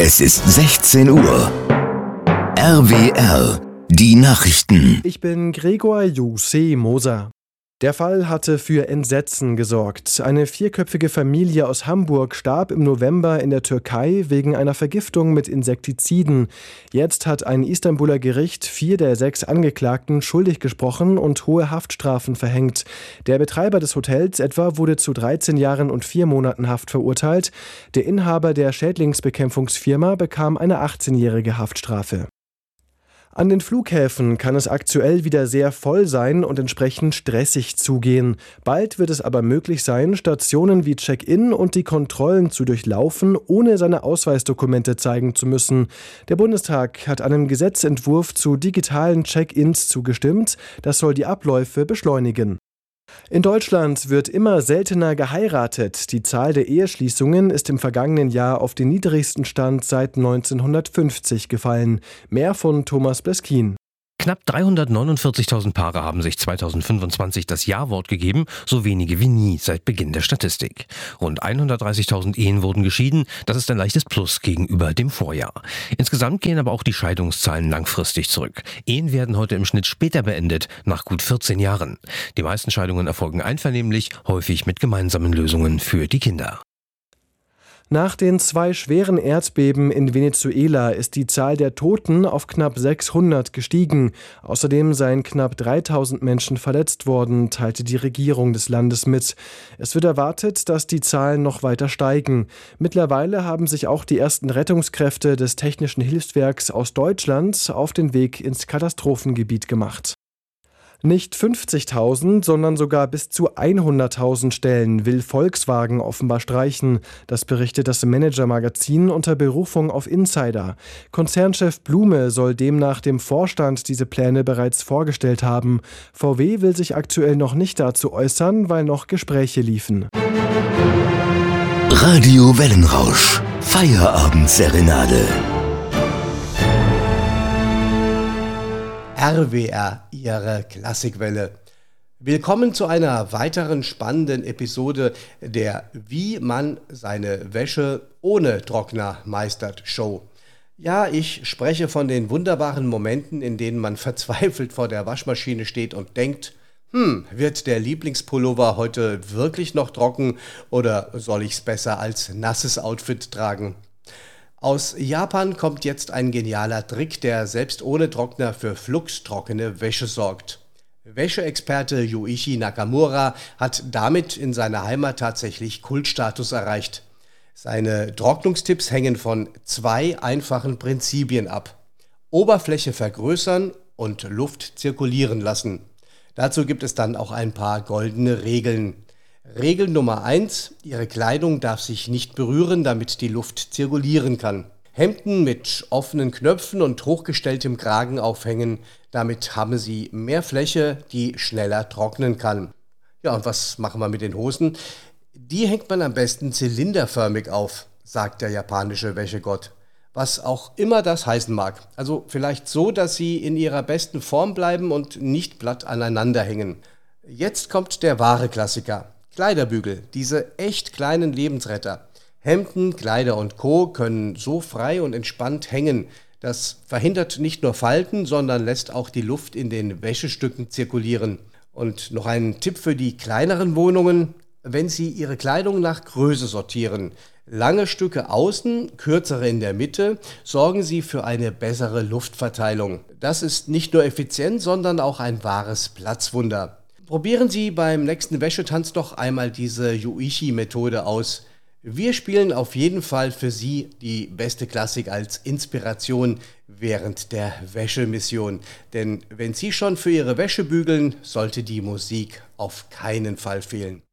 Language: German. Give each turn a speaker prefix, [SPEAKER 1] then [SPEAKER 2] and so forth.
[SPEAKER 1] Es ist 16 Uhr. RWR, die Nachrichten.
[SPEAKER 2] Ich bin Gregor Jussi Moser. Der Fall hatte für Entsetzen gesorgt. Eine vierköpfige Familie aus Hamburg starb im November in der Türkei wegen einer Vergiftung mit Insektiziden. Jetzt hat ein Istanbuler Gericht 4 der 6 Angeklagten schuldig gesprochen und hohe Haftstrafen verhängt. Der Betreiber des Hotels etwa wurde zu 13 Jahren und 4 Monaten Haft verurteilt. Der Inhaber der Schädlingsbekämpfungsfirma bekam eine 18-jährige Haftstrafe. An den Flughäfen kann es aktuell wieder sehr voll sein und entsprechend stressig zugehen. Bald wird es aber möglich sein, Stationen wie Check-in und die Kontrollen zu durchlaufen, ohne seine Ausweisdokumente zeigen zu müssen. Der Bundestag hat einem Gesetzentwurf zu digitalen Check-ins zugestimmt. Das soll die Abläufe beschleunigen. In Deutschland wird immer seltener geheiratet. Die Zahl der Eheschließungen ist im vergangenen Jahr auf den niedrigsten Stand seit 1950 gefallen. Mehr von Thomas Bleskin.
[SPEAKER 3] Knapp 349.000 Paare haben sich 2025 das Ja-Wort gegeben, so wenige wie nie seit Beginn der Statistik. Rund 130.000 Ehen wurden geschieden, das ist ein leichtes Plus gegenüber dem Vorjahr. Insgesamt gehen aber auch die Scheidungszahlen langfristig zurück. Ehen werden heute im Schnitt später beendet, nach gut 14 Jahren. Die meisten Scheidungen erfolgen einvernehmlich, häufig mit gemeinsamen Lösungen für die Kinder.
[SPEAKER 2] Nach den 2 schweren Erdbeben in Venezuela ist die Zahl der Toten auf knapp 600 gestiegen. Außerdem seien knapp 3000 Menschen verletzt worden, teilte die Regierung des Landes mit. Es wird erwartet, dass die Zahlen noch weiter steigen. Mittlerweile haben sich auch die ersten Rettungskräfte des Technischen Hilfswerks aus Deutschland auf den Weg ins Katastrophengebiet gemacht. Nicht 50.000, sondern sogar bis zu 100.000 Stellen will Volkswagen offenbar streichen. Das berichtet das Manager-Magazin unter Berufung auf Insider. Konzernchef Blume soll demnach dem Vorstand diese Pläne bereits vorgestellt haben. VW will sich aktuell noch nicht dazu äußern, weil noch Gespräche liefen.
[SPEAKER 1] Radio Wellenrausch. Feierabendserenade.
[SPEAKER 4] RWR, Ihre Klassikwelle. Willkommen zu einer weiteren spannenden Episode der Wie man seine Wäsche ohne Trockner meistert Show. Ja, ich spreche von den wunderbaren Momenten, in denen man verzweifelt vor der Waschmaschine steht und denkt, wird der Lieblingspullover heute wirklich noch trocken oder soll ich's besser als nasses Outfit tragen? Aus Japan kommt jetzt ein genialer Trick, der selbst ohne Trockner für fluxtrockene Wäsche sorgt. Wäscheexperte Yuichi Nakamura hat damit in seiner Heimat tatsächlich Kultstatus erreicht. Seine Trocknungstipps hängen von 2 einfachen Prinzipien ab. Oberfläche vergrößern und Luft zirkulieren lassen. Dazu gibt es dann auch ein paar goldene Regeln. Regel Nummer 1, Ihre Kleidung darf sich nicht berühren, damit die Luft zirkulieren kann. Hemden mit offenen Knöpfen und hochgestelltem Kragen aufhängen, damit haben Sie mehr Fläche, die schneller trocknen kann. Ja, und was machen wir mit den Hosen? Die hängt man am besten zylinderförmig auf, sagt der japanische Wäschegott. Was auch immer das heißen mag. Also vielleicht so, dass sie in ihrer besten Form bleiben und nicht platt aneinander hängen. Jetzt kommt der wahre Klassiker. Kleiderbügel, diese echt kleinen Lebensretter. Hemden, Kleider und Co. können so frei und entspannt hängen. Das verhindert nicht nur Falten, sondern lässt auch die Luft in den Wäschestücken zirkulieren. Und noch ein Tipp für die kleineren Wohnungen, wenn Sie Ihre Kleidung nach Größe sortieren. Lange Stücke außen, kürzere in der Mitte, sorgen Sie für eine bessere Luftverteilung. Das ist nicht nur effizient, sondern auch ein wahres Platzwunder. Probieren Sie beim nächsten Wäschetanz doch einmal diese Yuichi-Methode aus. Wir spielen auf jeden Fall für Sie die beste Klassik als Inspiration während der Wäschemission. Denn wenn Sie schon für Ihre Wäsche bügeln, sollte die Musik auf keinen Fall fehlen.